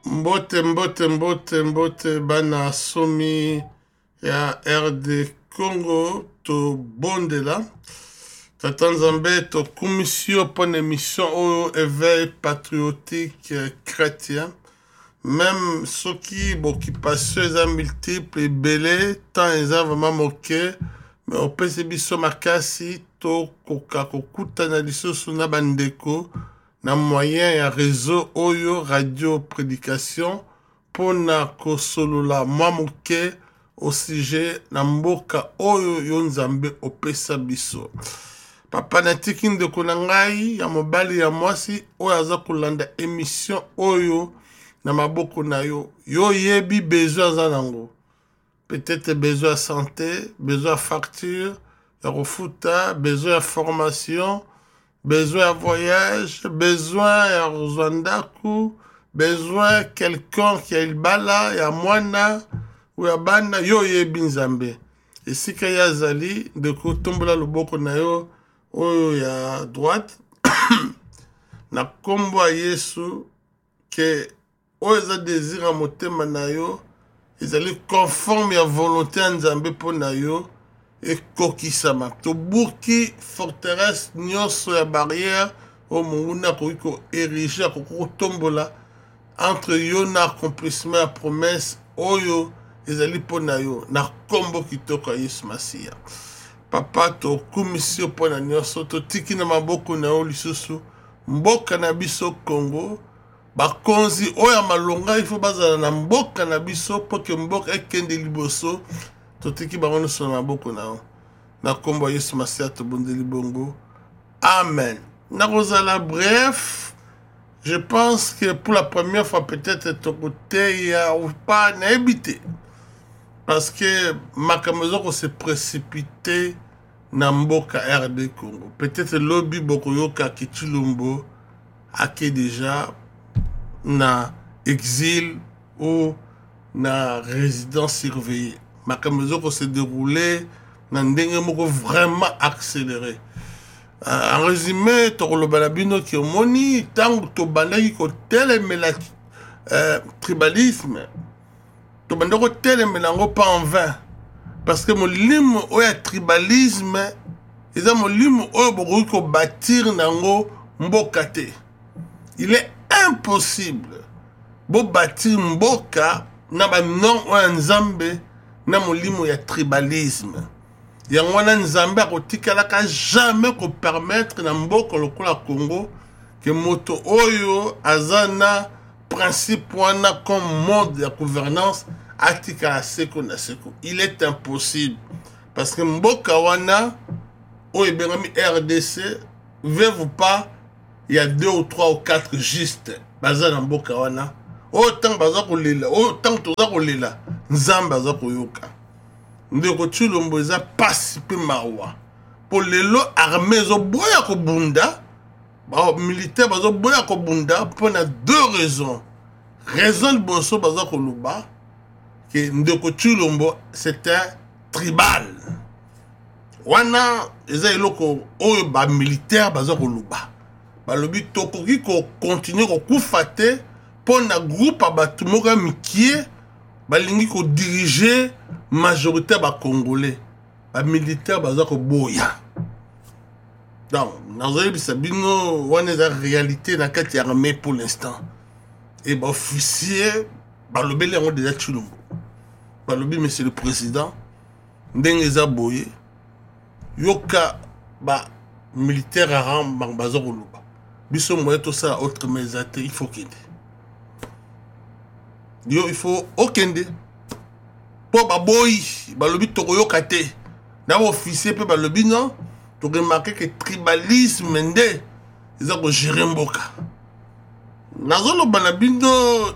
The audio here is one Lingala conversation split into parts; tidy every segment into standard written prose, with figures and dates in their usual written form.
Mbote bana somi ya RD Congo to bondela tata nzambe to commission pour une émission au éveil patriotique chrétien même ceux qui occupation eza multiple ebele tant eza vraiment moke mais opesi biso makasi to koka kokutana lisusu na bandeko na moyen ya réseau oyo radio prédication pona kosolola mwa moke au sujet na mboka oyo yo nzambe opesa biso papa natiki ndeko na ngai ya mobali ya mwasi oyo aza kolanda émission oyo na maboko na yo yo yebi besoin aza nango peut-être besoin de santé besoin de facture ya kofuta besoin de formation besoin de voyage, besoin de Rwanda, besoin de quelqu'un qui a il bala, ya mwana, ou ya bana, yo ye binzambe. Et si kaya zali, de ko tombola loboko na yo, oyo ya droite, na kombo a Yesu, que oyo za désir a motema na yo, ezali conforme ya volonté ya nzambe po na yo, et kokisama to buki forteresse nyonso ya barrière o munguna ko ériger ko tombola entre yo na accomplissement ya promesse oyo ezali pona yo na kombo kitoko Yesu Masia papa to commission pona nyonso to tiki na maboko na yo lisusu mboka na biso Congo bakonzi oyo malonga ifo bazala na mboka na biso po ke mboka ekende liboso totiki bango so na maboko na yo na kombo Yesu Masia to bondeli bongo amen na rozala bref je pense que pour la première fois peut-être ton côté ya ou pas na habité parce que makambo ko se précipité na mboka RD Congo peut-être lobby boko yoka Kitulumbo ake déjà na exil ou na résidence surveillée makambo ko se déroulé na ndenge moko vraiment accéléré en résumé to lo balabino ki omoni tango to bandaki ko telemela tribalisme to bandako telemela ngo pas en vain parce que molimo oya tribalisme eza molimo oyo bokoki ko bâtir nango mboka te il est impossible bo bâtir mboka na ba non oya nzambe na molimo ya tribalisme yango wana nzambe akotikalaka jamais ko permettre na mboka lokola Congo que moto oyo aza na principe wana comme mode de gouvernance atikala seko na seko il est impossible parce que mboka wana oyo bengami RDC veuve ou pas il y a 2 ou 3 ou 4 juste baza na mboka wana autant baza kolela autant toza kolela nzambe aza koyoka ndeko Chulombo eza pasi pe mawa po lelo armée zo boya ko bunda ba militaire bazo boya ko bunda pour na 2 raisons raison de boso baza ko luba que ndeko Chulombo c'était tribal wana eza eloko oyo ba militaire baza ko luba ba lobi tokoki ko continuer ko kufate pour na groupe abatu moka mikie balingi ko diriger majorité ba congolais ba militaire baza ko boya donc nazoyi bisabino wana za réalité na kati ya armée pour l'instant et ba officier ba lobeli ngo déjà Chulumbo ba lobi monsieur le président ndenge za boye yoka ba militaire aram baza ko luba biso moye to ça autre mesate il faut kende yo il faut okende po baboyi balobi tokoyoka te na officier pe balobi non to remarquer que tribalisme nde eza ko gérer mboka nazoloba na bino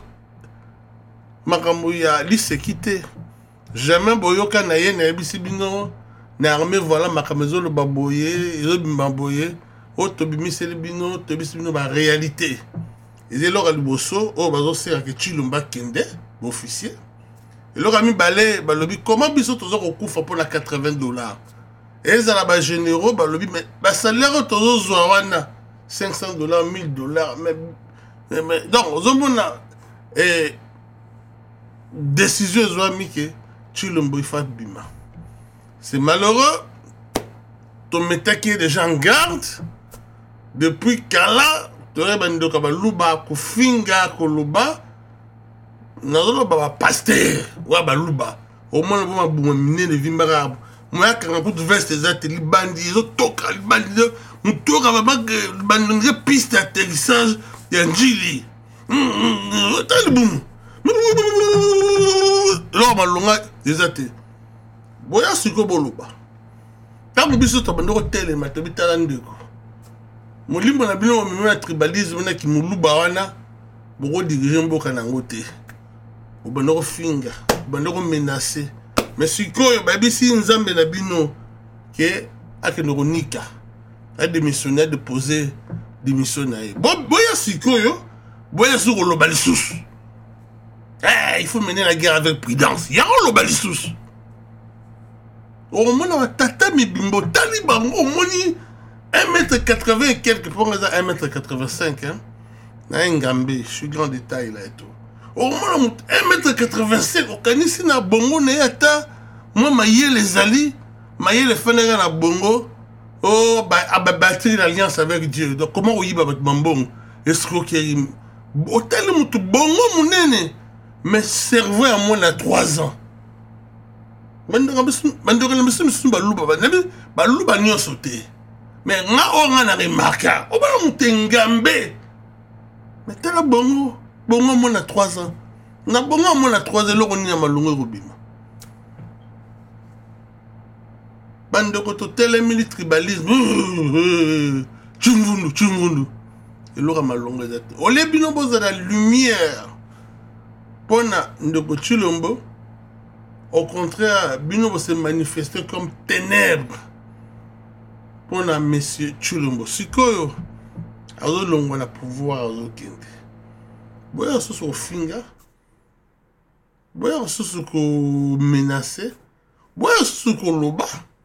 makambo ya lisekite jamais boyoka na ye na yebisi bino na armée voilà makambo ezoloba boye ezobima boye o tobimiseli bino tobisi bino ba réalité ezelo liboso o bazosera ke Chilumba kende officier eloko mibale balobi comment biso tozo kokufa pour la $80 ezala ba généraux balobi mais ba salaire tozo zwa wana $500 $1000 mais donc ozomona Et décision ezwami ke Tshilombo ifa bima. C'est malheureux. Ton metaki déjà en garde. Depuis kala, tore bandoka baluba kufinga koloba. Nazoloba ba pasteur wa baluba. Au moins ba buma minene vimbara. Moi quand on veste ezate libandi zo toka libandi mutoka ba bandonge piste d'atterrissage ya njili. Talibum. Lo malonga ezate. Boya siko boluba. Tango biso to bandoko telema to bitala ndeko. Molimbo na bino na tribalisme na ki muluba wana boko diriger mboka nango te. Bandoko finga, bandoko menacer. Mais sikoyo ba bisi nzambe na bino ke akendoko nika. A démissionner de poser démission na ye. Boya sikoyo, boya siko lo balisusu. Il faut mener la guerre avec prudence. Ya lo balisusu. Au moins, tata mi bimbo taliban au moins 1m80 et quelques, pour 1m85, hein. Je suis grand détail là et tout. Au moins 1m85, au canisi na bongo ne yata, moi maïe les ali, maïe les fenêtres na bongo, oh bah bâtir l'alliance avec Dieu. Donc comment oui bah bambong, escroquerie, au tel mutu bongo munene, mais cerveau à moins à 3 ans. Bandoko na biso misu baluba nyonso te. Mais nga o nga na remarka, o ba mutengambe. Mais tala bongo mona 3 ans. Na bongo mona 3 ans loko ni na malungu robima. Bandoko to tele mili tribalisme. Chungundu. Et loko malungu ezate. Ole bino boza la lumière. Pona ndoko Tshilombo. Au contraire, Bino se manifester comme ténèbres pour la monsieur Tshilombo. Sikoyo, azo longo na pouvoir azo kende. Boya soso au finga, boya soso ko menacer, boya soso ko loba.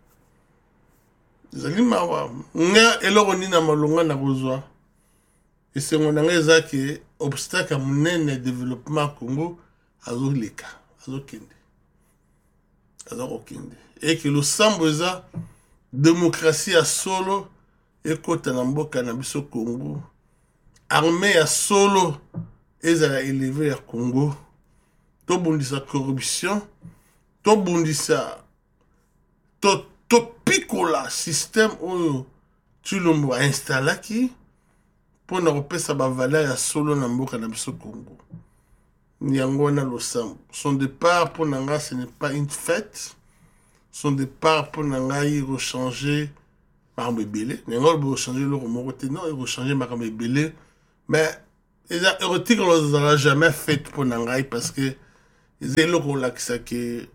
Zali mawa, nga eloko ni na malonga na kozwa. Et c'est mon angeza qui obstacle à mon développement Congo azo leka, azo kende. Et que le samboza démocratie à solo et kota na mboka na biso Congo armée à solo ezala élevé à Congo to bundisa corruption to bundisa to pikola système oyo Tshilombo a installaki pour na repesa ba valeur ya solo na mboka na biso Congo. Nyangona Losambo. Son départ pour Nanga, ce n'est pas une fête. Son départ pour Nanga, il rechanger Maramebele. Nanga, il rechanger le Romorote. Non, il rechanger Maramebele. Mais, érotique, on ne l'a jamais fait pour Nanga parce que c'est le rôle que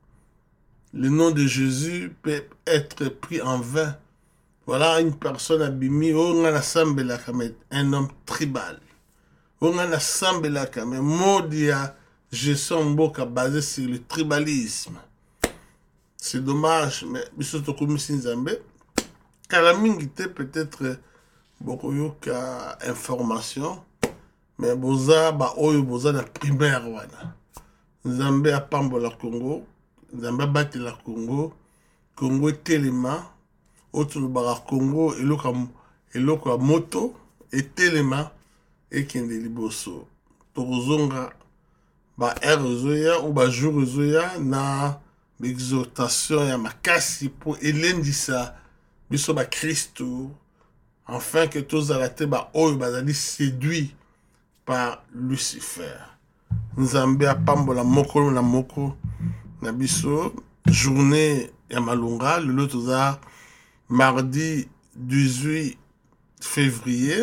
le nom de Jésus peut être pris en vain. Voilà une personne abîmée. On a un homme tribal. On a assemblé là quand même. Modia, gestion mboka basé sur le tribalisme. C'est dommage, mais biso comme Nzambe. Kalamingi peut-être beaucoup yoka information, mais boza ba oyo boza na primaire wana. Nzambe a pambola Congo, Nzambe bati la Congo, Congo telema, autre bara Congo eloko a moto et telema. Et kende liboso tozonga ba erozoya ou ba jourzoya na l'exhortation ya makasi pour elendisa biso ba Christo afin que tous arrêtés ba oyo bazali séduit par Lucifer. Nzambe apambola moko na moko na biso journée ya malunga le toza mardi 18 février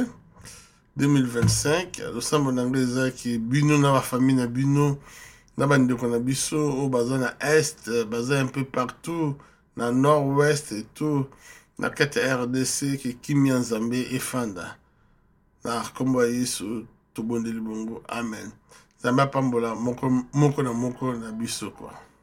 2025, le sambo n'anglais qui bino na la famille na bino na bandeko na biso au bazin na est, bazin un peu partout na nord-ouest et tout na kati RDC qui kimia Nzambe et fanda na kombo Yesu to bondeli bongo amen. Nzambe pambola moko na biso quoi.